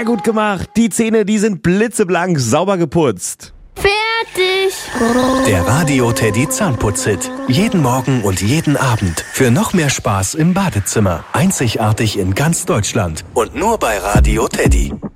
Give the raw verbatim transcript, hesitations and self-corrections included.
Gut gemacht. Die Zähne, die sind blitzeblank, sauber geputzt. Fertig. Der Radio Teddy Zahnputz-Hit. Jeden Morgen und jeden Abend. Für noch mehr Spaß im Badezimmer. Einzigartig in ganz Deutschland. Und nur bei Radio Teddy.